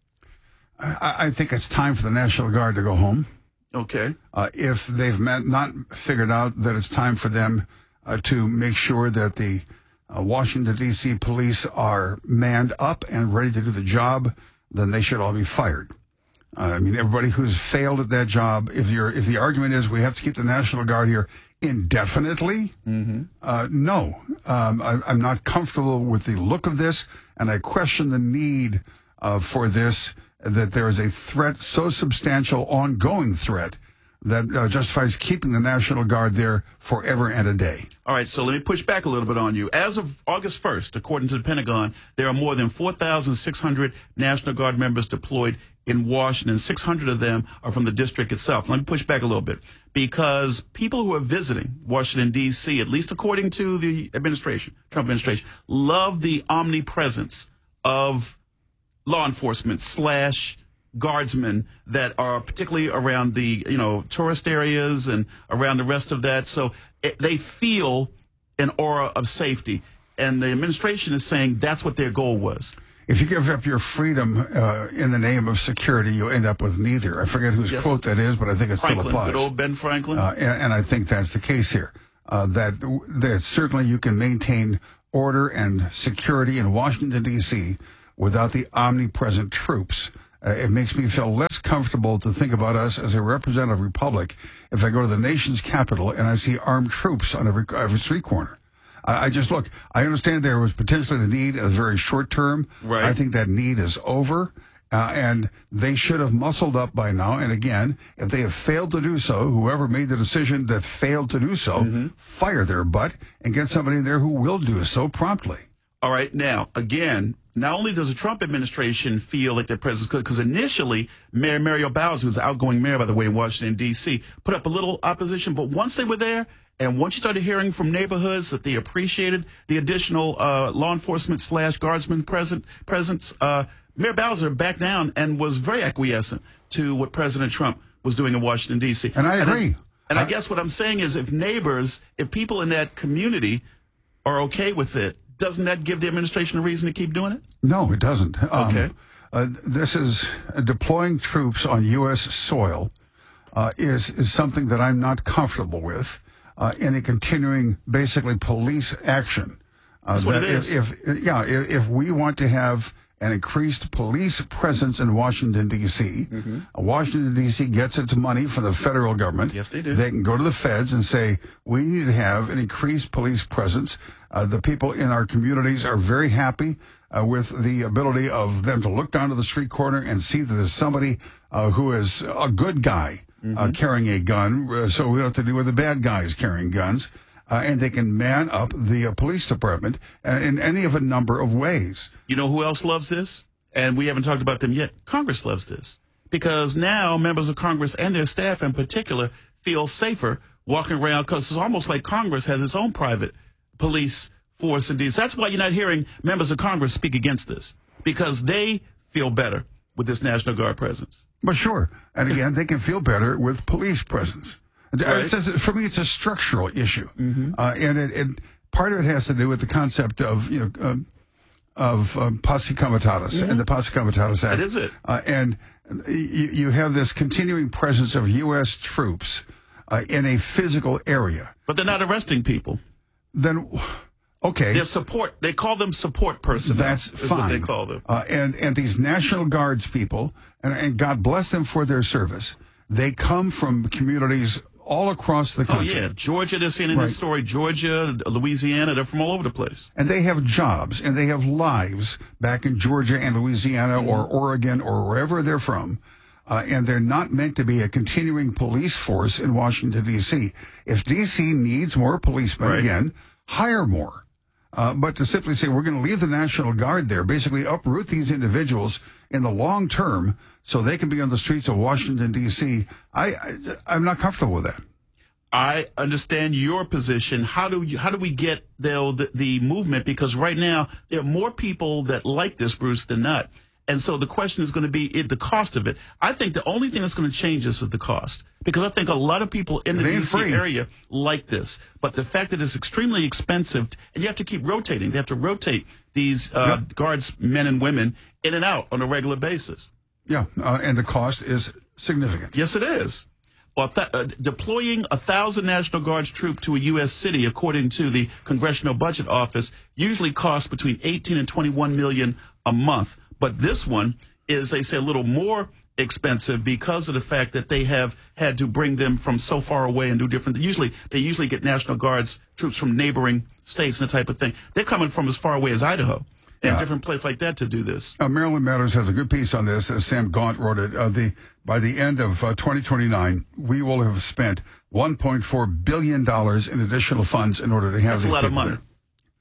I, I think it's time for the National Guard to go home. Okay. Uh, if they've met, not figured out that it's time for them uh, to make sure that the uh, Washington, D C police are manned up and ready to do the job, then they should all be fired. Uh, I mean, everybody who's failed at that job, if you're, if the argument is we have to keep the National Guard here indefinitely, mm-hmm. uh, no. Um, I, I'm not comfortable with the look of this, and I question the need uh, for this, that there is a threat, so substantial, ongoing threat, that uh, justifies keeping the National Guard there forever and a day. All right, so let me push back a little bit on you. As of August first, according to the Pentagon, there are more than four thousand six hundred National Guard members deployed in Washington. six hundred of them are from the district itself. Let me push back a little bit, because people who are visiting Washington, D C, at least according to the administration, Trump administration, love the omnipresence of law enforcement slash guardsmen that are particularly around the, you know, tourist areas and around the rest of that. So it, they feel an aura of safety. And the administration is saying that's what their goal was. If you give up your freedom uh, in the name of security, you end up with neither. I forget whose yes. quote that is, but I think it Franklin, still applies. Good old Ben Franklin. Uh, and, and I think that's the case here. Uh, that, that certainly you can maintain order and security in Washington, D C without the omnipresent troops. Uh, it makes me feel less comfortable to think about us as a representative republic if I go to the nation's capital and I see armed troops on every, every street corner. I just look, I understand there was potentially the need a very short term. Right. I think that need is over, uh, and they should have muscled up by now. And again, if they have failed to do so, whoever made the decision that failed to do so, mm-hmm. fire their butt and get somebody in there who will do so promptly. All right. Now, again, not only does the Trump administration feel like their president's good, because initially Mayor Muriel Bowser, who's the outgoing mayor, by the way, in Washington, D C, put up a little opposition. But once they were there, and once you started hearing from neighborhoods that they appreciated the additional uh, law enforcement slash guardsman present, presence, uh, Mayor Bowser backed down and was very acquiescent to what President Trump was doing in Washington, D C. And I agree. And, I, and I, I guess what I'm saying is if neighbors, if people in that community are okay with it, doesn't that give the administration a reason to keep doing it? No, it doesn't. Um, okay. Uh, this is uh, deploying troops on U S soil uh, is, is something that I'm not comfortable with. Uh, in a continuing, basically, police action. Uh, That's what that it is. If, if, yeah, if, if we want to have an increased police presence in Washington, D C, mm-hmm. uh, Washington, D C gets its money from the federal government. Yes, they do. They can go to the feds and say, we need to have an increased police presence. Uh, the people in our communities are very happy uh, with the ability of them to look down to the street corner and see that there's somebody uh, who is a good guy. Mm-hmm. Uh, carrying a gun, uh, so we don't have to deal with the bad guys carrying guns, uh, and they can man up the uh, police department uh, in any of a number of ways. You know who else loves this? And we haven't talked about them yet. Congress loves this. Because now members of Congress and their staff in particular feel safer walking around, because it's almost like Congress has its own private police force in D C. That's why you're not hearing members of Congress speak against this, because they feel better with this National Guard presence. But sure. And again, they can feel better with police presence. Right. It's a, for me, it's a structural issue. Mm-hmm. Uh, and it, it, part of it has to do with the concept of, you know, um, of um, posse comitatus mm-hmm. and the Posse Comitatus Act. That is it. Uh, and you, you have this continuing presence of U S troops uh, in a physical area. But they're not arresting people. Then... Okay. They're support. They call them support personnel. That's is fine. What they call them. Uh, and and these National Guards people, and, and God bless them for their service. They come from communities all across the country. Oh yeah, Georgia. They're seeing in right. this story. Georgia, Louisiana. They're from all over the place. And they have jobs and they have lives back in Georgia and Louisiana mm-hmm. or Oregon or wherever they're from. Uh, and they're not meant to be a continuing police force in Washington, D C. If D C needs more policemen, right. again, hire more. Uh, but to simply say we're going to leave the National Guard there, basically uproot these individuals in the long term so they can be on the streets of Washington, D C, I, I, I'm not comfortable with that. I understand your position. How do you, how do we get the, the the movement? Because right now there are more people that like this, Bruce, than not. And so the question is going to be it, the cost of it. I think the only thing that's going to change this is the cost, because I think a lot of people in the D C area like this. But the fact that it's extremely expensive, and you have to keep rotating. They have to rotate these uh, yep. guards, men and women, in and out on a regular basis. Yeah, uh, and the cost is significant. Yes, it is. Well, th- uh, deploying a thousand National Guards troop to a U S city, according to the Congressional Budget Office, usually costs between eighteen and twenty-one million a month. But this one is, they say, a little more expensive because of the fact that they have had to bring them from so far away and do different. Usually, they usually get National Guards troops from neighboring states and the type of thing. They're coming from as far away as Idaho and yeah. different places like that to do this. Uh, Maryland Matters has a good piece on this, as Sam Gaunt wrote it. Uh, the by the end of uh, twenty twenty-nine, we will have spent one point four billion dollars in additional funds in order to have. That's a lot of money. There.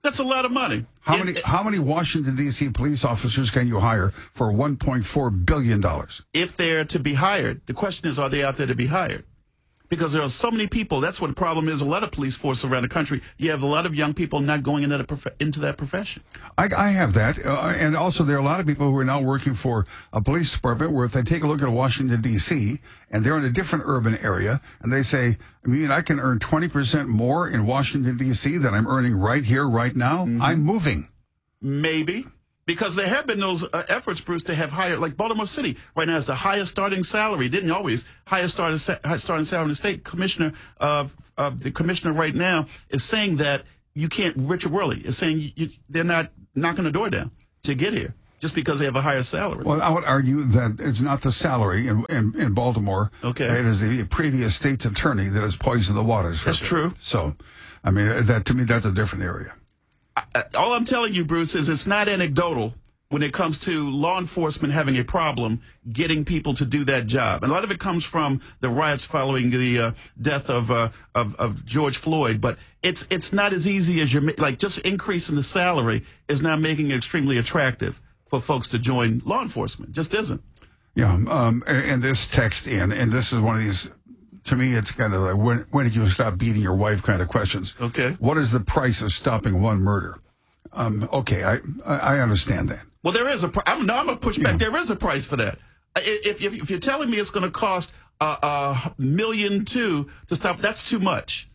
That's a lot of money. How many How many Washington, D C police officers can you hire for one point four billion dollars? If they're to be hired, the question is, are they out there to be hired? Because there are so many people. That's what the problem is. A lot of police force around the country. You have a lot of young people not going into, the prof- into that profession. I, I have that. Uh, and also there are a lot of people who are now working for a police department where if they take a look at Washington, D C, and they're in a different urban area, and they say, I mean, I can earn twenty percent more in Washington, D C than I'm earning right here, right now. Mm-hmm. I'm moving. Maybe. Because there have been those uh, efforts, Bruce, to have higher, like Baltimore City right now has the highest starting salary. Didn't always highest starting starting salary in the state. Commissioner, uh, uh, the commissioner right now is saying that you can't. Richard Worley is saying you, you, they're not knocking the door down to get here just because they have a higher salary. Well, I would argue that it's not the salary in in, in Baltimore. Okay, it is the previous state's attorney that has poisoned the waters. That's true. So, I mean, that to me, that's a different area. I, all I'm telling you, Bruce, is it's not anecdotal when it comes to law enforcement having a problem getting people to do that job. And a lot of it comes from the riots following the uh, death of, uh, of of George Floyd. But it's it's not as easy as you're like just increasing the salary is now making it extremely attractive for folks to join law enforcement. Just isn't. Yeah. Um, and this text in, and this is one of these. To me, it's kind of like, when, when did you stop beating your wife kind of questions. Okay. What is the price of stopping one murder? Um, okay, I I understand that. Well, there is a price. I'm, no, I'm going to push back. Yeah. There is a price for that. If, if, if you're telling me it's going to cost a, a million two to stop, that's too much.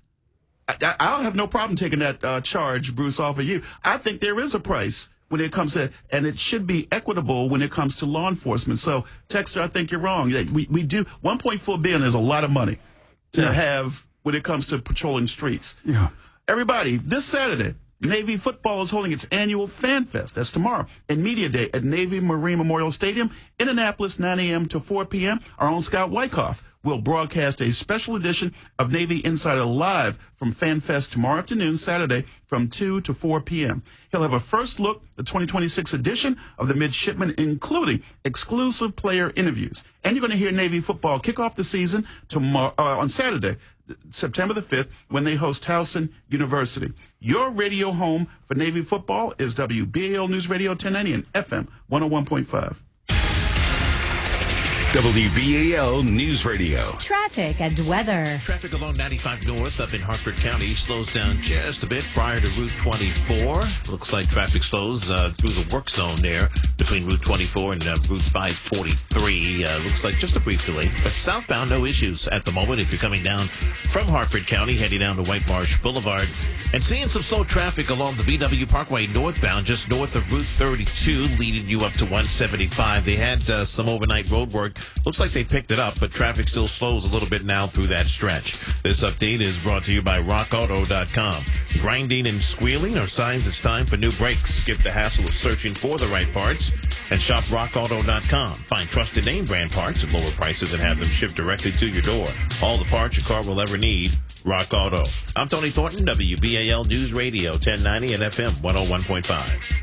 I, I'll have no problem taking that uh, charge, Bruce, off of you. I think there is a price when it comes to, and it should be equitable when it comes to law enforcement. So, Texter, I think you're wrong. We we do one point four billion dollars is a lot of money to yeah. have when it comes to patrolling streets. Yeah. Everybody, this Saturday, Navy football is holding its annual Fan Fest. That's tomorrow. And Media Day at Navy Marine Memorial Stadium in Annapolis, nine a.m. to four p.m. Our own Scott Wyckoff will broadcast a special edition of Navy Insider live from Fan Fest tomorrow afternoon, Saturday, from two to four p.m. He'll have a first look at the twenty twenty-six edition of the Midshipman, including exclusive player interviews. And you're going to hear Navy football kick off the season tomorrow uh, on Saturday, September the fifth, when they host Towson University. Your radio home for Navy football is W B A L News Radio ten ninety and F M one oh one point five. W B A L News Radio. Traffic and weather. Traffic along ninety-five North up in Hartford County slows down just a bit prior to Route twenty-four. Looks like traffic slows uh, through the work zone there between Route twenty-four and uh, Route five forty-three. Uh, looks like just a brief delay. But southbound, no issues at the moment if you're coming down from Hartford County, heading down to White Marsh Boulevard. And seeing some slow traffic along the B W Parkway northbound, just north of Route thirty-two, leading you up to one seventy-five. They had uh, some overnight road work. Looks like they picked it up, but traffic still slows a little bit now through that stretch. This update is brought to you by rock auto dot com. Grinding and squealing are signs it's time for new brakes. Skip the hassle of searching for the right parts and shop rock auto dot com. Find trusted name brand parts at lower prices and have them shipped directly to your door. All the parts your car will ever need. Rock Auto. I'm Tony Thornton, W B A L News Radio, ten ninety and F M one oh one point five.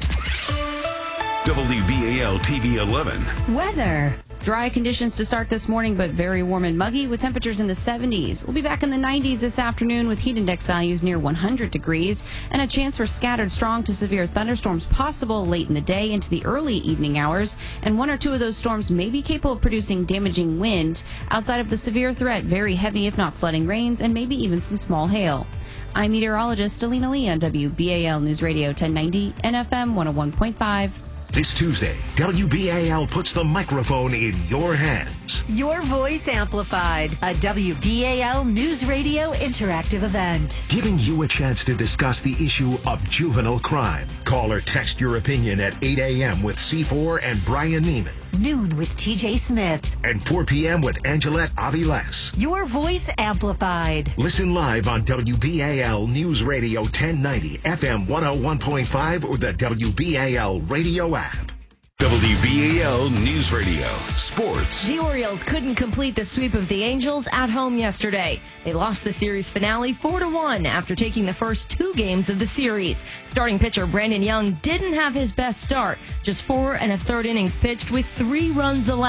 W B A L T V eleven. Weather. Dry conditions to start this morning, but very warm and muggy with temperatures in the seventies. We'll be back in the nineties this afternoon with heat index values near one hundred degrees and a chance for scattered strong to severe thunderstorms possible late in the day into the early evening hours. And one or two of those storms may be capable of producing damaging wind. Outside of the severe threat, very heavy, if not flooding rains, and maybe even some small hail. I'm meteorologist Alina Lee on W B A L News Radio ten ninety and F M one oh one point five. This Tuesday, W B A L puts the microphone in your hands. Your Voice Amplified, a W B A L News Radio interactive event. Giving you a chance to discuss the issue of juvenile crime. Call or text your opinion at eight a.m. with C four and Brian Neiman. Noon with T J Smith. And four p.m. with Angelette Aviles. Your Voice Amplified. Listen live on W B A L News Radio ten ninety, F M one oh one point five, or the W B A L radio app. W B A L News Radio. Sports. The Orioles couldn't complete the sweep of the Angels at home yesterday. They lost the series finale four to one after taking the first two games of the series. Starting pitcher Brandon Young didn't have his best start. Just four and a third innings pitched with three runs allowed.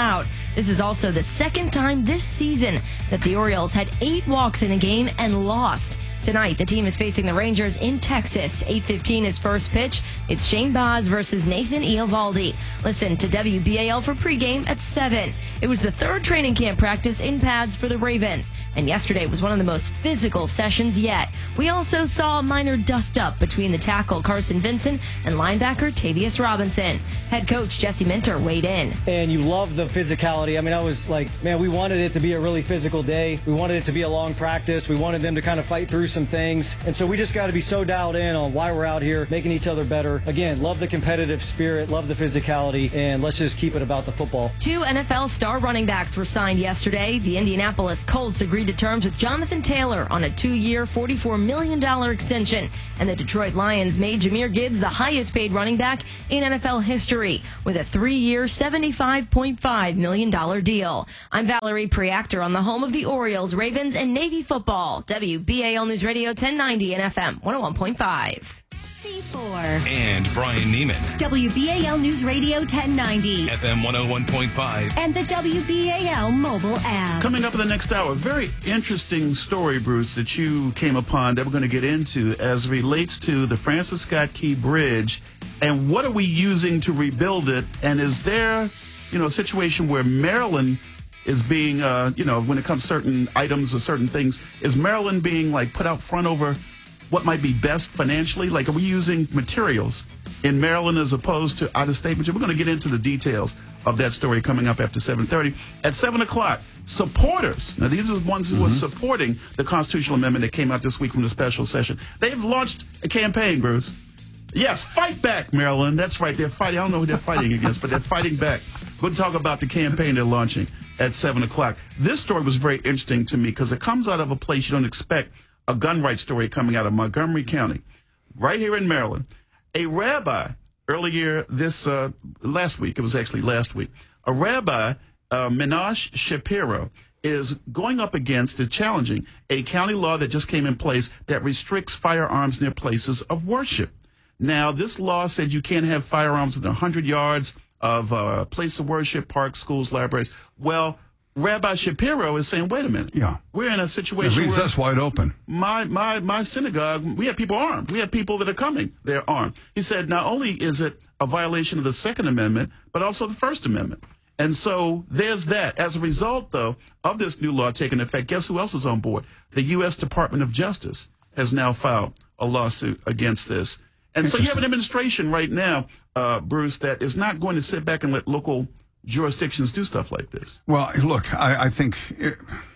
This is also the second time this season that the Orioles had eight walks in a game and lost. Tonight, the team is facing the Rangers in Texas. eight fifteen is first pitch. It's Shane Baz versus Nathan Eovaldi. Listen to W B A L for pregame at seven. It was the third training camp practice in pads for the Ravens, and yesterday was one of the most physical sessions yet. We also saw a minor dust-up between the tackle Carson Vincent and linebacker Tavius Robinson. Head coach Jesse Minter weighed in. And you love the physicality. I mean, I was like, man, we wanted it to be a really physical day. We wanted it to be a long practice. We wanted them to kind of fight through some things. And so we just got to be so dialed in on why we're out here, making each other better. Again, love the competitive spirit, love the physicality, and let's just keep it about the football. Two N F L star running backs were signed yesterday. The Indianapolis Colts agreed to terms with Jonathan Taylor on a two-year, forty-four million dollars extension. And the Detroit Lions made Jahmyr Gibbs the highest-paid running back in N F L history with a three-year, seventy-five point five million dollars deal. I'm Valerie Preactor on the home of the Orioles, Ravens, and Navy football. W B A L News Radio ten ninety and F M one oh one point five. C four. And Brian Neiman. W B A L News Radio ten ninety. F M one oh one point five. And the W B A L mobile app. Coming up in the next hour, very interesting story, Bruce, that you came upon that we're going to get into as it relates to the Francis Scott Key Bridge and what are we using to rebuild it, and is there, you know, a situation where Maryland is being, uh, you know, when it comes to certain items or certain things, is Maryland being like put out front over what might be best financially? Like, are we using materials in Maryland as opposed to out of state material? We're going to get into the details of that story coming up after seven thirty. At seven o'clock, supporters. Now, these are the ones who mm-hmm. are supporting the constitutional amendment that came out this week from the special session. They've launched a campaign, Bruce. Yes, fight back, Maryland. That's right. They're fighting. I don't know who they're fighting against, but they're fighting back. We'll talk about the campaign they're launching at seven o'clock. This story was very interesting to me because it comes out of a place you don't expect. A gun rights story coming out of Montgomery County, right here in Maryland. A rabbi earlier this uh, last week, it was actually last week, a rabbi, uh, Menashe Shapiro, is going up against and challenging a county law that just came in place that restricts firearms near places of worship. Now, this law said you can't have firearms within one hundred yards of a uh, place of worship, parks, schools, libraries. Well, Rabbi Shapiro is saying, wait a minute. Yeah. We're in a situation it leaves where us wide open. My, my, my synagogue, we have people armed. We have people that are coming. They're armed. He said not only is it a violation of the Second Amendment, but also the First Amendment. And so there's that. As a result, though, of this new law taking effect, guess who else is on board? The U S Department of Justice has now filed a lawsuit against this. And so you have an administration right now, uh, Bruce, that is not going to sit back and let local jurisdictions do stuff like this. Well, look, I, I think, it,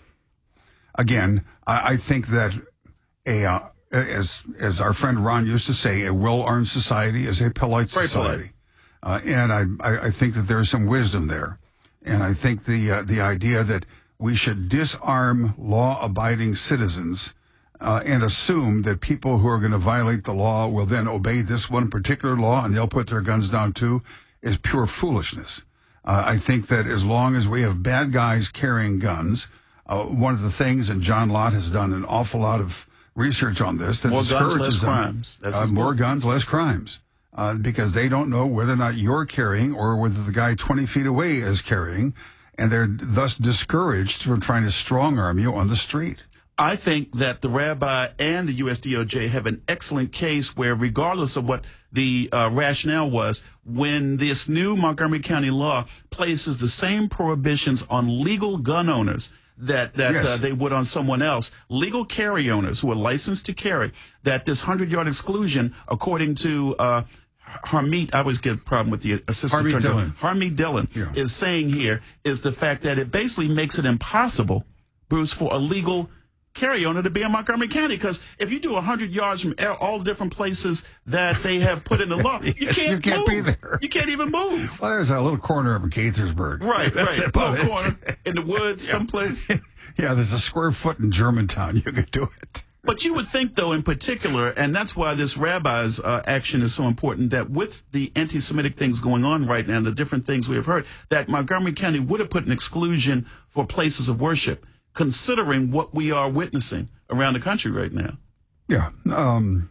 again, I, I think that a uh, as as our friend Ron used to say, a well-armed society is a polite Very society. Uh, and I, I I think that there is some wisdom there. And I think the uh, the idea that we should disarm law-abiding citizens uh, and assume that people who are going to violate the law will then obey this one particular law and they'll put their guns down too is pure foolishness. Uh, I think that as long as we have bad guys carrying guns, uh, one of the things, and John Lott has done an awful lot of research on this, that more discourages guns, less them, crimes. That's uh, more guns, less crimes, uh, because they don't know whether or not you're carrying or whether the guy twenty feet away is carrying, and they're thus discouraged from trying to strong arm you on the street. I think that the rabbi and the U S D O J have an excellent case where, regardless of what the uh, rationale was, when this new Montgomery County law places the same prohibitions on legal gun owners that, that Yes. uh, they would on someone else, legal carry owners who are licensed to carry, that this hundred-yard exclusion, according to uh, Harmeet, I always get a problem with the assistant Harmeet attorney general, Dillon. Harmeet Dillon Yeah. is saying here is the fact that it basically makes it impossible, Bruce, for a legal carry owner to be in Montgomery County, because if you do one hundred yards from all the different places that they have put in the law, you Yes, can't, you can't move. be there. You can't even move. Well, there's a little corner of Gaithersburg. Right, That's right. about Little it. corner in the woods, someplace. Yeah, there's a square foot in Germantown. You could do it. But you would think, though, in particular, and that's why this rabbi's uh, action is so important, that with the anti-Semitic things going on right now, and the different things we have heard, that Montgomery County would have put an exclusion for places of worship, considering what we are witnessing around the country right now. Yeah. Um,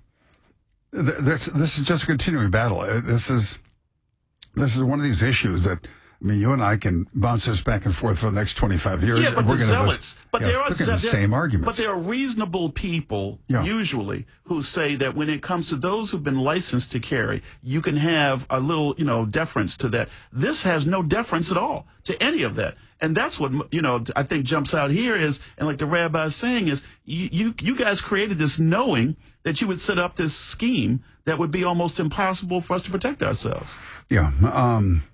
th- this, this is just a continuing battle. Uh, This is this is one of these issues that I mean, you and I can bounce this back and forth for the next twenty-five years. Yeah, but We're the gonna zealots. listen- But yeah, there are look at ze- the there- same arguments. But there are reasonable people, Yeah. usually, who say that when it comes to those who've been licensed to carry, you can have a little, you know, deference to that. This has no deference at all to any of that. And that's what, you know, I think jumps out here is, and like the rabbi is saying, is you, you, you guys created this knowing that you would set up this scheme that would be almost impossible for us to protect ourselves. Yeah. Um,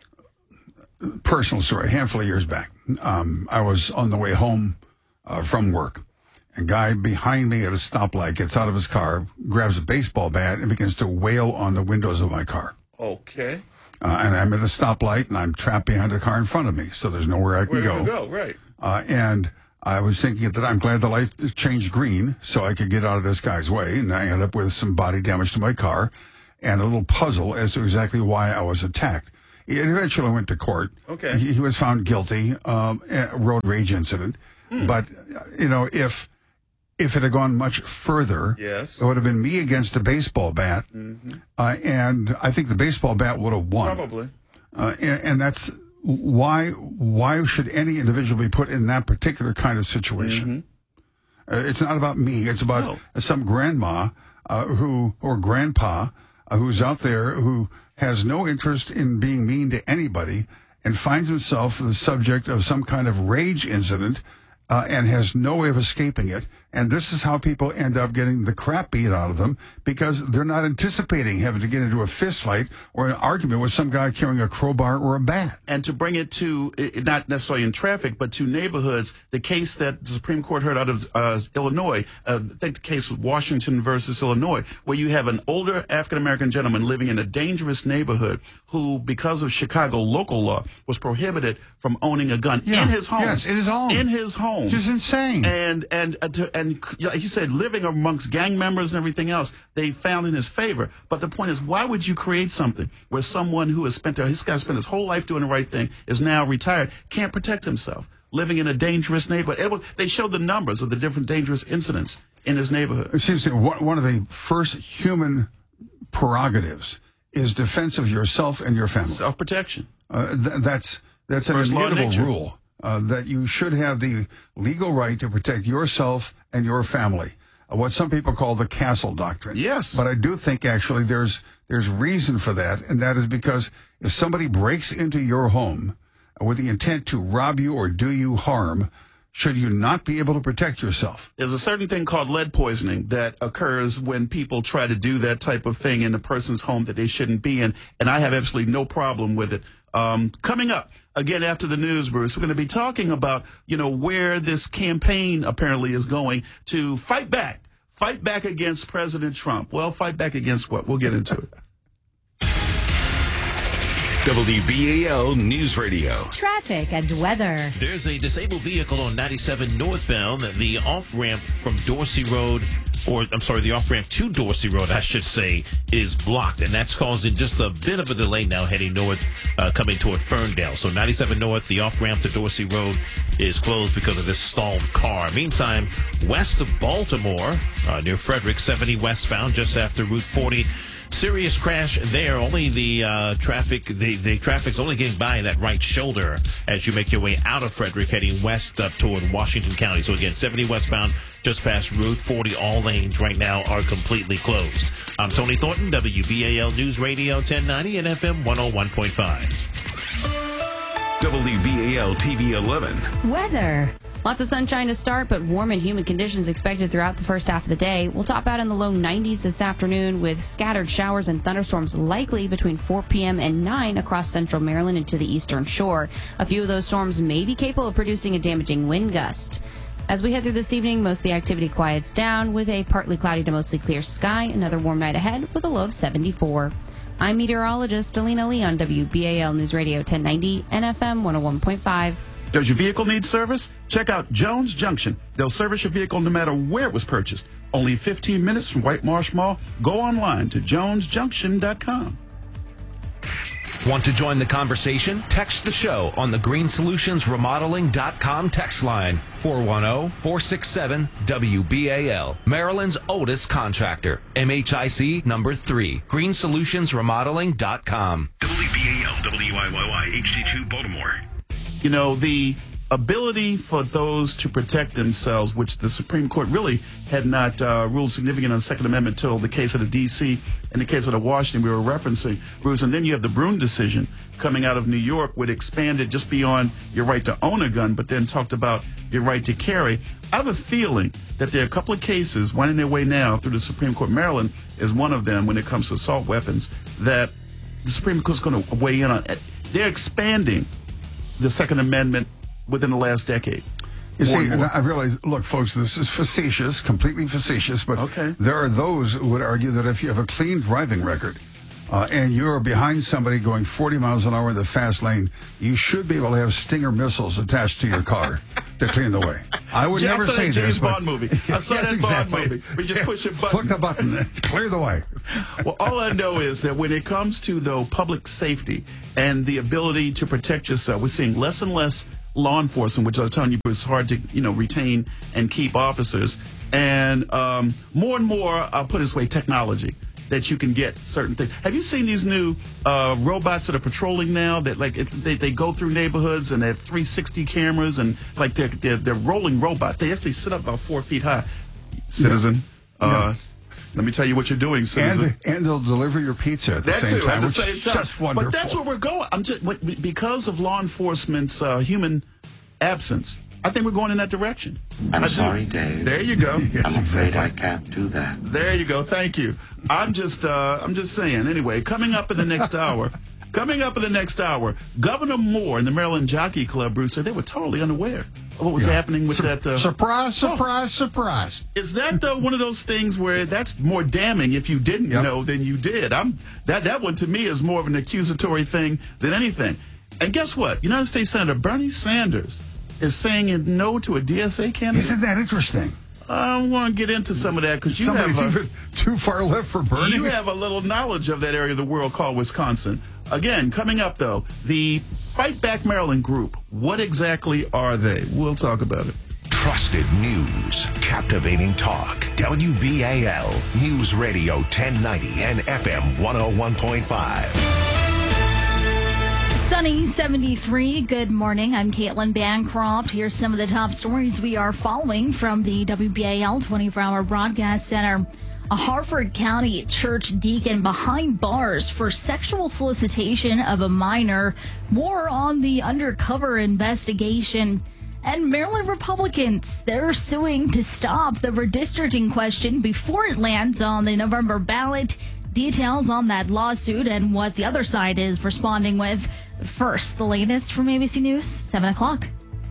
personal story. A handful of years back, um, I was on the way home uh, from work. A guy behind me at a stoplight gets out of his car, grabs a baseball bat, and begins to wail on the windows of my car. Okay. Uh, and I'm at a stoplight, and I'm trapped behind the car in front of me, so there's nowhere I can Where go. do you go? Right. Uh, and I was thinking that I'm glad the light changed green so I could get out of this guy's way. And I ended up with some body damage to my car and a little puzzle as to exactly why I was attacked. It eventually went to court. Okay. He, he was found guilty, um, a road rage incident. Hmm. But, you know, if if it had gone much further, Yes. it would have been me against a baseball bat. Mm-hmm. Uh, and I think the baseball bat would have won. Probably. Uh, and, and that's why why should any individual be put in that particular kind of situation? Mm-hmm. Uh, it's not about me. It's about No. some grandma uh, who or grandpa uh, who's out there who has no interest in being mean to anybody and finds himself the subject of some kind of rage incident uh, and has no way of escaping it. And this is how people end up getting the crap beat out of them because they're not anticipating having to get into a fist fight or an argument with some guy carrying a crowbar or a bat. And to bring it to, it, not necessarily in traffic, but to neighborhoods, the case that the Supreme Court heard out of uh, Illinois, uh, I think the case was Washington versus Illinois, where you have an older African-American gentleman living in a dangerous neighborhood who, because of Chicago local law, was prohibited from owning a gun Yeah. in his home. Yes, in his home. In his home. Which is insane. And, and, uh, to, and like you said, living amongst gang members and everything else, they found in his favor. But the point is, why would you create something where someone who has spent, their, he's got to spend his whole life doing the right thing, is now retired, can't protect himself, living in a dangerous neighborhood? It was, they showed the numbers of the different dangerous incidents in his neighborhood. It seems to me one one of the first human prerogatives is defense of yourself and your family. Self-protection. Uh, th- that's that's an First law of immutable nature. rule uh, that you should have the legal right to protect yourself and your family. Uh, what some people call the castle doctrine. Yes. But I do think actually there's there's reason for that, and that is because if somebody breaks into your home with the intent to rob you or do you harm, should you not be able to protect yourself? There's a certain thing called lead poisoning that occurs when people try to do that type of thing in a person's home that they shouldn't be in, and I have absolutely no problem with it. Um, coming up, again, after the news, Bruce, we're going to be talking about, you know, where this campaign apparently is going to fight back. Fight back against President Trump. Well, fight back against what? We'll get into it. W B A L News Radio. Traffic and weather. There's a disabled vehicle on ninety-seven northbound. The off-ramp from Dorsey Road, or I'm sorry, the off-ramp to Dorsey Road, I should say, is blocked. And that's causing just a bit of a delay now heading north, uh, coming toward Ferndale. So ninety-seven north, the off-ramp to Dorsey Road is closed because of this stalled car. Meantime, west of Baltimore, uh, near Frederick, seventy westbound, just after Route forty. Serious crash there. Only the uh, traffic, the, the traffic's only getting by that right shoulder as you make your way out of Frederick, heading west up toward Washington County. So again, seventy westbound, just past Route forty. All lanes right now are completely closed. I'm Tony Thornton, W B A L News Radio ten ninety and F M one oh one point five. W B A L T V eleven. Weather. Lots of sunshine to start, but warm and humid conditions expected throughout the first half of the day. We'll top out in the low nineties this afternoon with scattered showers and thunderstorms likely between four p.m. and nine across central Maryland and to the eastern shore. A few of those storms may be capable of producing a damaging wind gust. As we head through this evening, most of the activity quiets down with a partly cloudy to mostly clear sky. Another warm night ahead with a low of seventy-four. I'm meteorologist Alina Lee on W B A L News Radio ten ninety and F M one oh one point five. Does your vehicle need service? Check out Jones Junction. They'll service your vehicle no matter where it was purchased. Only fifteen minutes from White Marsh Mall. Go online to jones junction dot com. Want to join the conversation? Text the show on the green solutions remodeling dot com text line four one zero, four six seven, W B A L. Maryland's oldest contractor. M H I C number three. green solutions remodeling dot com. W B A L W I Y Y H D two Baltimore. You know, the ability for those to protect themselves, which the Supreme Court really had not uh, ruled significant on the Second Amendment till the case of the D C and the case of the Washington we were referencing, Bruce. And then you have the Brune decision coming out of New York, which expanded just beyond your right to own a gun, but then talked about your right to carry. I have a feeling that there are a couple of cases winding their way now through the Supreme Court. Maryland is one of them when it comes to assault weapons that the Supreme Court is going to weigh in on. They're expanding the Second Amendment within the last decade. You More see, and and more. I realize, look, folks, this is facetious, completely facetious, but Okay. there are those who would argue that if you have a clean driving record uh, and you're behind somebody going forty miles an hour in the fast lane, you should be able to have Stinger missiles attached to your car to clean the way. I would Yeah, I never saw say that this, James but Bond movie. I saw Yes, that exactly. Bond movie. We just push a button. Flick the button, clear the way. Well, all I know is that when it comes to, though, public safety and the ability to protect yourself, we're seeing less and less law enforcement, which I was telling you it's hard to, you know, retain and keep officers. And um, more and more, I'll put it this way, technology, that you can get certain things. Have you seen these new uh, robots that are patrolling now that, like, it, they, they go through neighborhoods and they have three sixty cameras and, like, they're, they're, they're rolling robots. They actually sit up about four feet high. Citizen, Yeah. uh, let me tell you what you're doing, citizen. And, and they'll deliver your pizza at the That same too, time, at the which same is time. just wonderful. But that's where we're going. I'm just what- because of law enforcement's uh, human absence. I think we're going in that direction. I'm I do. sorry, Dave. There you go. I'm afraid I can't do that. There you go. Thank you. I'm just, uh, I'm just saying. Anyway, coming up in the next hour, coming up in the next hour, Governor Moore and the Maryland Jockey Club, Bruce, said they were totally unaware of what was Yeah. happening with Sur- that. Uh, surprise, surprise, surprise. Is that though one of those things where that's more damning if you didn't Yep. know than you did? I'm that that one to me is more of an accusatory thing than anything. And guess what? United States Senator Bernie Sanders is saying no to a D S A candidate. Isn't that interesting? I want to get into some of that because you Somebody's have a, even too far left for Bernie. you have a little knowledge of that area of the world called Wisconsin. Again, coming up though, the Fight Back Maryland group. What exactly are they? We'll talk about it. Trusted news, captivating talk. W B A L News Radio ten ninety and F M one oh one point five. Sunny seventy-three. Good morning. I'm Caitlin Bancroft. Here's some of the top stories we are following from the W B A L twenty-four hour broadcast center. A Harford County church deacon behind bars for sexual solicitation of a minor. More on the undercover investigation. And Maryland Republicans, they're suing to stop the redistricting question before it lands on the November ballot. Details on that lawsuit and what the other side is responding with. But first, the latest from A B C News, seven o'clock.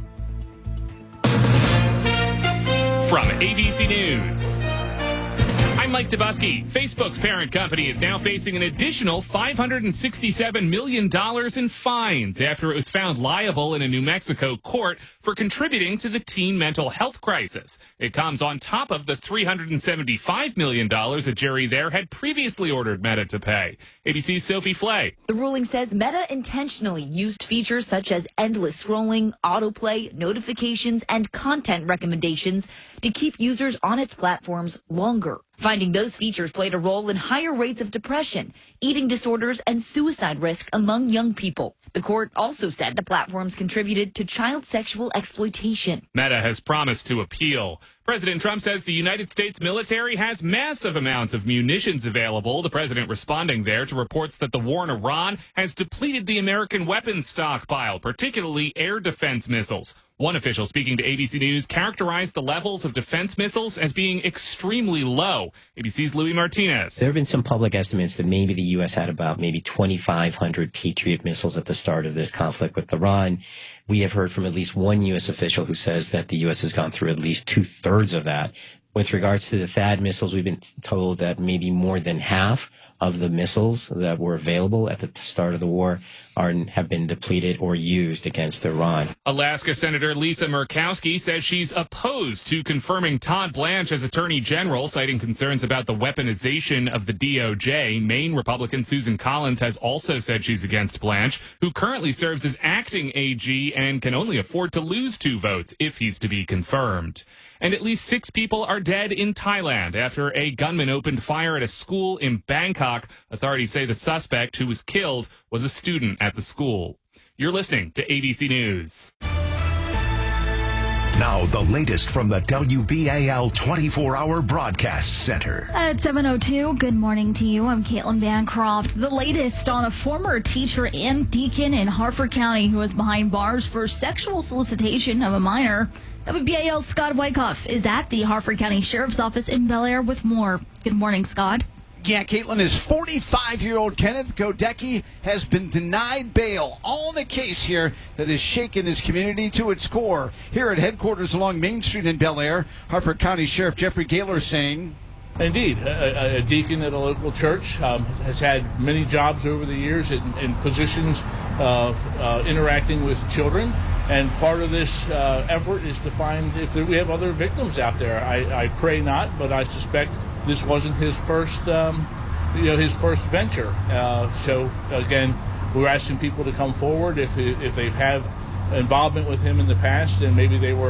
From A B C News, I'm Mike Dubusky. Facebook's parent company is now facing an additional five hundred sixty-seven million dollars in fines after it was found liable in a New Mexico court for contributing to the teen mental health crisis. It comes on top of the three hundred seventy-five million dollars a jury there had previously ordered Meta to pay. A B C's Sophie Flay. The ruling says Meta intentionally used features such as endless scrolling, autoplay, notifications, and content recommendations to keep users on its platforms longer. Finding those features played a role in higher rates of depression, eating disorders, and suicide risk among young people. The court also said the platforms contributed to child sexual exploitation. Meta has promised to appeal. President Trump says the United States military has massive amounts of munitions available. The president responding there to reports that the war in Iran has depleted the American weapons stockpile, particularly air defense missiles. One official speaking to A B C News characterized the levels of defense missiles as being extremely low. A B C's Louis Martinez. There have been some public estimates that maybe the U S had about maybe twenty-five hundred Patriot missiles at the start of this conflict with Iran. We have heard from at least one U S official who says that the U S has gone through at least two-thirds of that. With regards to the THAAD missiles, we've been told that maybe more than half of the missiles that were available at the start of the war are have been depleted or used against Iran. Alaska Senator Lisa Murkowski says she's opposed to confirming Todd Blanche as Attorney General, citing concerns about the weaponization of the D O J. Maine Republican Susan Collins has also said she's against Blanche, who currently serves as acting A G and can only afford to lose two votes if he's to be confirmed. And at least six people are dead in Thailand after a gunman opened fire at a school in Bangkok. Authorities say the suspect, who was killed, was a student at the school. You're listening to A B C News. Now, the latest from the W B A L twenty-four hour Broadcast Center. At seven oh two, good morning to you. I'm Caitlin Bancroft. The latest on a former teacher and deacon in Harford County who is behind bars for sexual solicitation of a minor. W B A L's Scott Wyckoff is at the Harford County Sheriff's Office in Bel Air with more. Good morning, Scott. Yeah, Caitlin, is forty-five-year-old Kenneth Godecki has been denied bail. All in a case here that has shaken this community to its core. Here at headquarters along Main Street in Bel Air, Harford County Sheriff Jeffrey Gaylor saying, Indeed, a, a deacon at a local church um, has had many jobs over the years in, in positions of uh, interacting with children, and part of this uh, effort is to find if there, we have other victims out there. I, I pray not, but I suspect this wasn't his first, um, you know, his first venture. Uh, so again, we're asking people to come forward if if they've had involvement with him in the past, and maybe they were